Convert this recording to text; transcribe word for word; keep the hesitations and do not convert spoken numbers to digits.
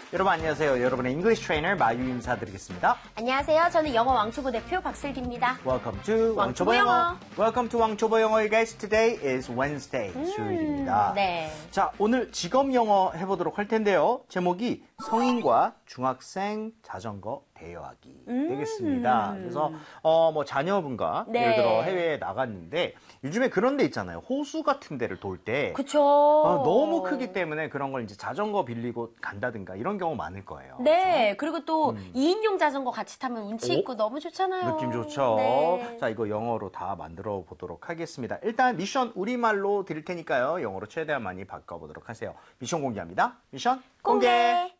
여러분 안녕하세요. 여러분의 English Trainer 마유 인사드리겠습니다. 안녕하세요. 저는 영어 왕초보 대표 박슬기입니다. Welcome to 왕초보 영어. Welcome to 왕초보 영어. Guys, today is Wednesday. 음, 수요일입니다. 네. 자, 오늘 직업 영어 해보도록 할 텐데요. 제목이 성인과 중학생 자전거 대여하기 음. 되겠습니다. 그래서 어, 뭐 자녀분과 네. 예를 들어 해외에 나갔는데 요즘에 그런 데 있잖아요. 호수 같은 데를 돌 때 그쵸. 어, 너무 크기 때문에 그런 걸 이제 자전거 빌리고 간다든가 이런 경우 많을 거예요. 네. 그리고 또 음. 이인용 자전거 같이 타면 운치 오? 있고 너무 좋잖아요. 느낌 좋죠? 네. 자, 이거 영어로 다 만들어 보도록 하겠습니다. 일단 미션 우리말로 드릴 테니까요. 영어로 최대한 많이 바꿔보도록 하세요. 미션 공개합니다. 미션 공개! 공개.